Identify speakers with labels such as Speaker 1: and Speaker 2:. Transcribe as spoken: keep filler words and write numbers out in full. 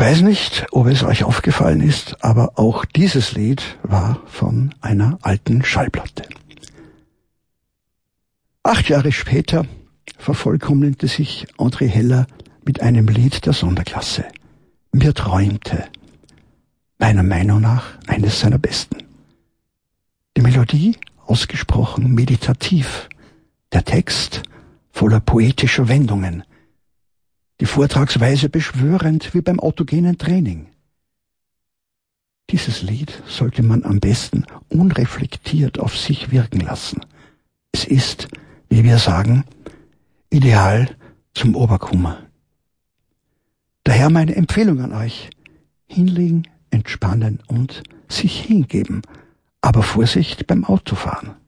Speaker 1: weiß nicht, ob es euch aufgefallen ist, aber auch dieses Lied war von einer alten Schallplatte. Acht Jahre später vervollkommnete sich André Heller mit einem Lied der Sonderklasse. Mir träumte, meiner Meinung nach, eines seiner besten. Die Melodie ausgesprochen meditativ, der Text voller poetischer Wendungen, die Vortragsweise beschwörend wie beim autogenen Training. Dieses Lied sollte man am besten unreflektiert auf sich wirken lassen. Es ist, wie wir sagen, ideal zum Oberkummer. Daher meine Empfehlung an euch: hinlegen, entspannen und sich hingeben, aber Vorsicht beim Autofahren.